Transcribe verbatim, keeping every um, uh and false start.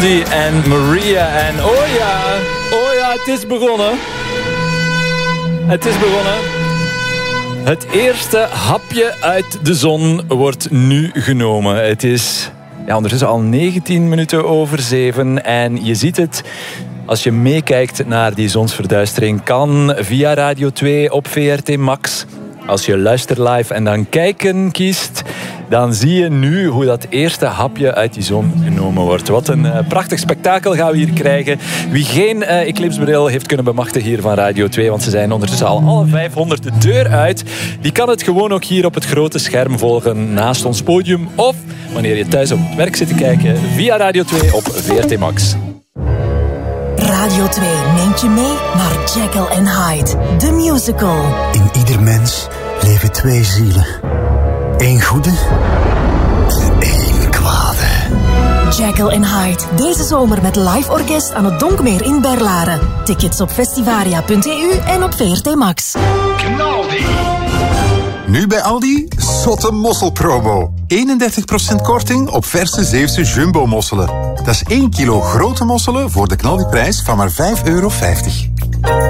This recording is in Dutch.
Blondie en Maria. En oh ja, oh ja, het is begonnen. Het is begonnen. Het eerste hapje uit de zon wordt nu genomen. Het is ja, ondertussen al negentien minuten over zeven. En je ziet het, als je meekijkt naar die zonsverduistering, kan via Radio twee op V R T Max. Als je luistert live en dan kijken kiest, dan zie je nu hoe dat eerste hapje uit die zon genomen wordt. Wat een uh, prachtig spektakel gaan we hier krijgen. Wie geen uh, eclipsebril heeft kunnen bemachtigen hier van Radio twee, want ze zijn ondertussen al alle vijfhonderd de deur uit, die kan het gewoon ook hier op het grote scherm volgen naast ons podium. Of wanneer je thuis op het werk zit te kijken, via Radio twee op V R T Max. Radio twee neemt je mee naar Jekyll and Hyde, de musical. In ieder mens leven twee zielen. Eén goede en één kwade. Jekyll and Hyde, deze zomer met live orkest aan het Donkmeer in Berlaren. Tickets op festivaria punt e u en op V R T Max. Knaldi. Nu bij Aldi, zotte mosselpromo. eenendertig procent korting op verse Zeeuwse jumbo-mosselen. Dat is één kilo grote mosselen voor de knaldiprijs van maar vijf euro vijftig.